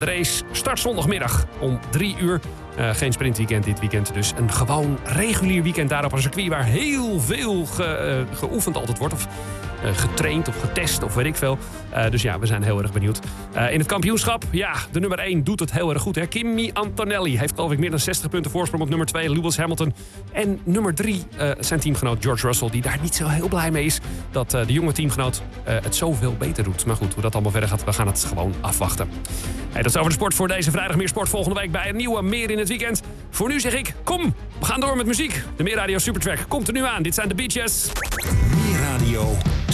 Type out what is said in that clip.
De race start zondagmiddag om 3 uur. Geen sprintweekend dit weekend, dus een gewoon regulier weekend daar op een circuit waar heel veel geoefend altijd wordt. Of getraind of getest of weet ik veel. Dus ja, we zijn heel erg benieuwd. In het kampioenschap, ja, de nummer 1 doet het heel erg goed. Hè? Kimi Antonelli heeft geloof ik meer dan 60 punten voorsprong op nummer 2, Lewis Hamilton. En nummer 3, zijn teamgenoot George Russell, die daar niet zo heel blij mee is dat de jonge teamgenoot het zoveel beter doet. Maar goed, hoe dat allemaal verder gaat, we gaan het gewoon afwachten. Hey, dat is over de sport voor deze vrijdag. Meer sport volgende week bij een nieuwe Meer in het Weekend. Voor nu zeg ik, kom, we gaan door met muziek. De Meer Radio Supertrack komt er nu aan. Dit zijn de Beaches. Meer Radio